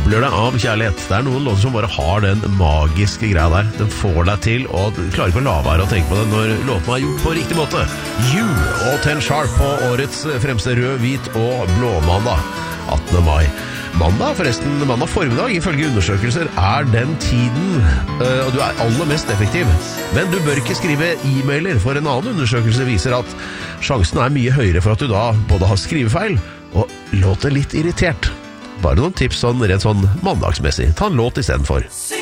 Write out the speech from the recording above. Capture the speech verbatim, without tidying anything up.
bobler det av kjærlighet. Det er noen låter som bare har den magiske greia der. Den får deg til, og du klarer ikke å la være å tenke på det når låtene er gjort på riktig måte. You og Ten Sharp på årets fremste rød, hvit og blå mandag, attende mai. Mandag, forresten, mandag formiddag, ifølge undersøkelser, er den tiden, øh, og du er aller mest effektiv. Men du bør ikke skrive e-mailer, for en annen undersøkelse viser at sjansen er mye høyere for at du da både har skrivefeil og låter litt irritert. Bare noen tips sånn rett sånn mandagsmessig. Ta en låt i stedet for.